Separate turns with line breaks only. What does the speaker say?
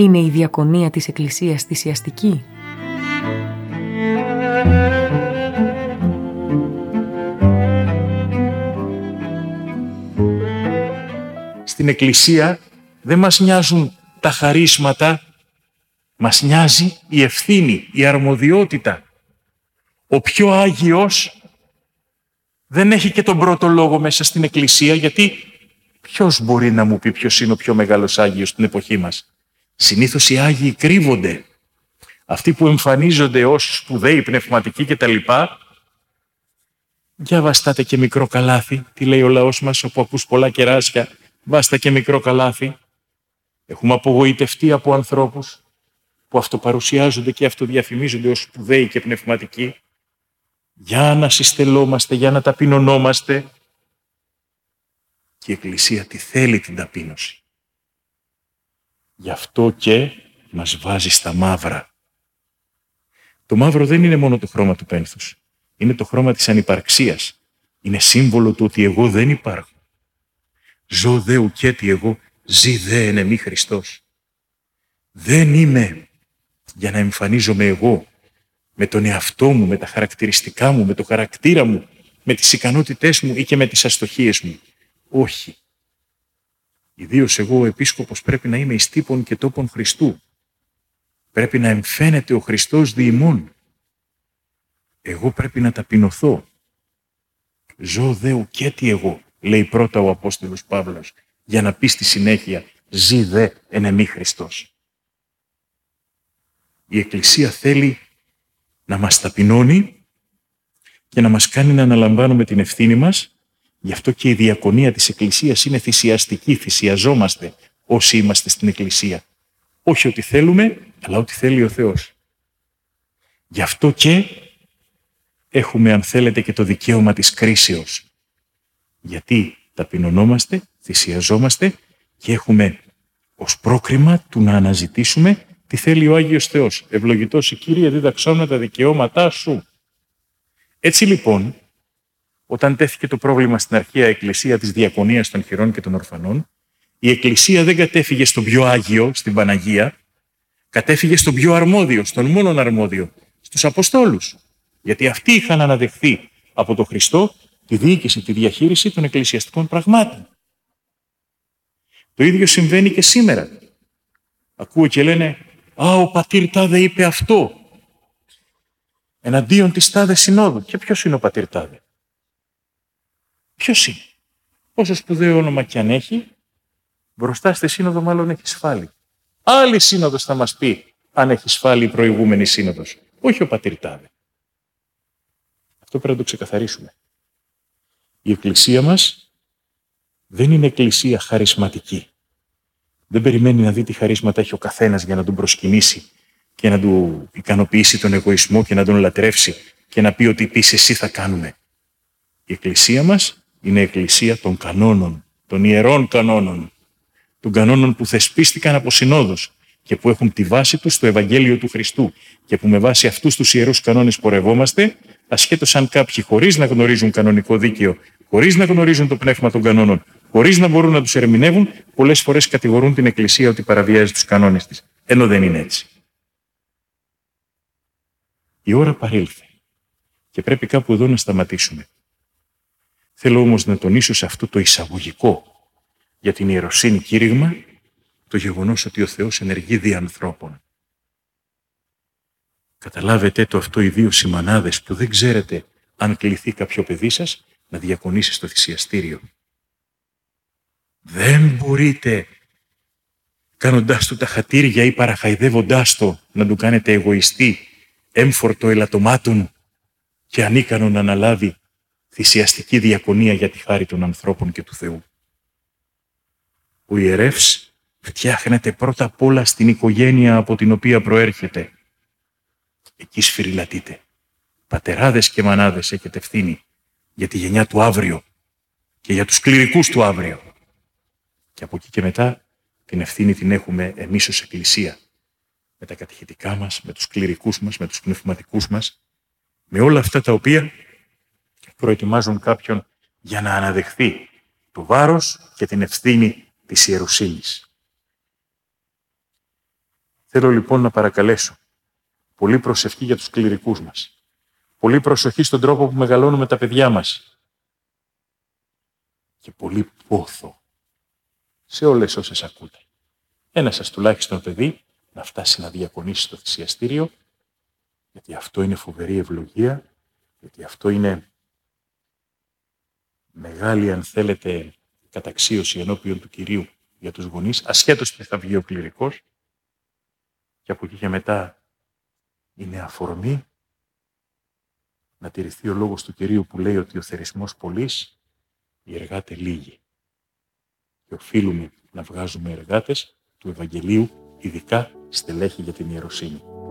Είναι η διακονία της Εκκλησίας θυσιαστική?
Στην Εκκλησία δεν μας νοιάζουν τα χαρίσματα, μας νοιάζει η ευθύνη, η αρμοδιότητα. Ο πιο Άγιος δεν έχει και τον πρώτο λόγο μέσα στην Εκκλησία, γιατί ποιος μπορεί να μου πει ποιος είναι ο πιο μεγάλος Άγιος στην εποχή μας? Συνήθως οι Άγιοι κρύβονται. Αυτοί που εμφανίζονται ως σπουδαίοι, πνευματικοί κτλ. Για βαστάτε και μικρό καλάθι, τι λέει ο λαός μας, όπου ακούς πολλά κεράσια, βάστα και μικρό καλάθι. Έχουμε απογοητευτεί από ανθρώπους που αυτοπαρουσιάζονται και αυτοδιαφημίζονται ως σπουδαίοι και πνευματικοί. Για να συστελόμαστε, για να ταπεινωνόμαστε. Και η Εκκλησία τι θέλει? Την ταπείνωση. Γι' αυτό και μας βάζει στα μαύρα. Το μαύρο δεν είναι μόνο το χρώμα του πένθους. Είναι το χρώμα της ανυπαρξίας. Είναι σύμβολο του ότι εγώ δεν υπάρχω. Ζω δε ουκέτι εγώ, ζει δε εν εμεί Χριστός. Δεν είμαι για να εμφανίζομαι εγώ με τον εαυτό μου, με τα χαρακτηριστικά μου, με το χαρακτήρα μου, με τις ικανότητές μου ή και με τις αστοχίες μου. Όχι. Ιδίως εγώ ο επίσκοπος πρέπει να είμαι εις τύπον και τόπον Χριστού. Πρέπει να εμφαίνεται ο Χριστός δι' ημών. Εγώ πρέπει να ταπεινωθώ. Ζω δε ουκέτι εγώ, λέει πρώτα ο Απόστολος Παύλος, για να πει στη συνέχεια, ζει δε εν εμεί Χριστός. Η Εκκλησία θέλει να μας ταπεινώνει και να μας κάνει να αναλαμβάνουμε την ευθύνη μας. Γι' αυτό και η διακονία της Εκκλησίας είναι θυσιαστική, θυσιαζόμαστε όσοι είμαστε στην Εκκλησία. Όχι ότι θέλουμε, αλλά ότι θέλει ο Θεός. Γι' αυτό και έχουμε, αν θέλετε, και το δικαίωμα της κρίσεως. Γιατί ταπεινωνόμαστε, θυσιαζόμαστε και έχουμε ως πρόκριμα του να αναζητήσουμε τι θέλει ο Άγιος Θεός. Ευλογητός η Κύριε, δίδαξόν τα δικαιώματά σου. Έτσι λοιπόν, όταν τέθηκε το πρόβλημα στην αρχαία Εκκλησία της διακονίας των χειρών και των ορφανών, η Εκκλησία δεν κατέφυγε στον πιο Άγιο, στην Παναγία, κατέφυγε στον πιο αρμόδιο, στον μόνον αρμόδιο, στους Αποστόλους. Γιατί αυτοί είχαν αναδεχθεί από τον Χριστό τη διοίκηση, τη διαχείριση των εκκλησιαστικών πραγμάτων. Το ίδιο συμβαίνει και σήμερα. Ακούω και λένε, ο πατήρ τάδε είπε αυτό, εναντίον της τάδε συνόδου. Και ποιος είναι ο πατήρ τάδε? Ποιος είναι? Όσο σπουδαίο όνομα κι αν έχει, μπροστά στη σύνοδο μάλλον έχει σφάλει. Άλλη σύνοδος θα μας πει αν έχει σφάλει η προηγούμενη σύνοδος. Όχι ο πατήρ τάδε. Αυτό πρέπει να το ξεκαθαρίσουμε. Η Εκκλησία μας δεν είναι εκκλησία χαρισματική. Δεν περιμένει να δει τι χαρίσματα έχει ο καθένας για να τον προσκυνήσει και να του ικανοποιήσει τον εγωισμό και να τον λατρεύσει και να πει ότι πεις εσύ θα κάνουμε. Η Εκκλησία μας είναι εκκλησία των κανόνων, των ιερών κανόνων, των κανόνων που θεσπίστηκαν από συνόδους και που έχουν τη βάση τους στο Ευαγγέλιο του Χριστού και που με βάση αυτούς τους ιερούς κανόνες πορευόμαστε, ασχέτως αν κάποιοι χωρίς να γνωρίζουν κανονικό δίκαιο, χωρίς να γνωρίζουν το πνεύμα των κανόνων, χωρίς να μπορούν να τους ερμηνεύουν, πολλές φορές κατηγορούν την Εκκλησία ότι παραβιάζει τους κανόνες της. Ενώ δεν είναι έτσι. Η ώρα παρήλθε και πρέπει κάπου εδώ να σταματήσουμε. Θέλω όμως να τονίσω σε αυτό το εισαγωγικό για την ιεροσύνη κήρυγμα το γεγονός ότι ο Θεός ενεργεί δι' ανθρώπων. Καταλάβετε το αυτό οι δύο σημανάδες που δεν ξέρετε αν κληθεί κάποιο παιδί σας να διακονήσει στο θυσιαστήριο. Δεν μπορείτε κάνοντάς του τα χατήρια ή παραχαϊδεύοντάς το να του κάνετε εγωιστή, έμφορτο ελαττωμάτων και ανίκανο να αναλάβει θυσιαστική διακονία για τη χάρη των ανθρώπων και του Θεού. Ο ιερεύς φτιάχνεται πρώτα απ' όλα στην οικογένεια από την οποία προέρχεται. Εκεί σφυριλατείτε. Πατεράδες και μανάδες έχετε ευθύνη για τη γενιά του αύριο και για τους κληρικούς του αύριο. Και από εκεί και μετά την ευθύνη την έχουμε εμείς ως Εκκλησία. Με τα κατηχητικά μας, με τους κληρικούς μας, με τους πνευματικούς μας, με όλα αυτά τα οποία προετοιμάζουν κάποιον για να αναδεχθεί το βάρος και την ευθύνη της ιεροσύνης. Θέλω λοιπόν να παρακαλέσω πολύ προσευχή για τους κληρικούς μας. Πολύ προσοχή στον τρόπο που μεγαλώνουμε τα παιδιά μας. Και πολύ πόθο σε όλες όσες ακούτε. Ένα σας τουλάχιστον παιδί να φτάσει να διακονήσει στο θυσιαστήριο, γιατί αυτό είναι φοβερή ευλογία, γιατί αυτό είναι μεγάλη, αν θέλετε, καταξίωση ενώπιον του Κυρίου για τους γονείς, ασχέτως τι θα βγει ο κληρικός, και από εκεί και μετά είναι αφορμή να τηρηθεί ο λόγος του Κυρίου που λέει ότι ο θερισμός πολλής, οι εργάτε λίγοι. Και οφείλουμε να βγάζουμε εργάτες του Ευαγγελίου, ειδικά στελέχη για την ιεροσύνη.